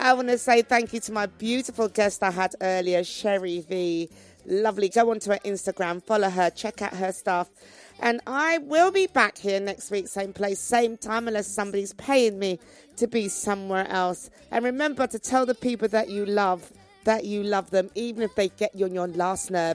I want to say thank you to my beautiful guest I had earlier, Sherry V. Lovely. Go onto her Instagram, follow her, check out her stuff. And I will be back here next week, same place, same time, unless somebody's paying me to be somewhere else. And remember to tell the people that you love them, even if they get you on your last nerve.